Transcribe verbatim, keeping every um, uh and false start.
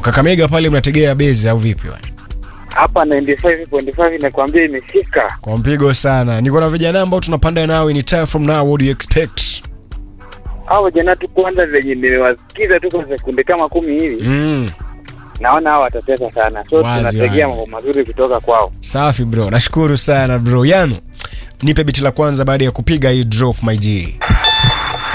Kakamega pale mnategea base au vipi bwana? Hapa ninety five point five nakwambia imeshika. Kwa mpigo sana. Niko na vijana ambao tunapanda nao in time from now, what do you expect? Hao jana tu kwanza venye nimewasikiza tu kwa sekunde kama kumi hivi. Mm. Naona hao watatesa sana. So tunategea mambo mazuri kutoka kwao. Safi bro. Nashukuru sana bro. Yano, nipe biti la kwanza baada ya kupiga hii drop my G.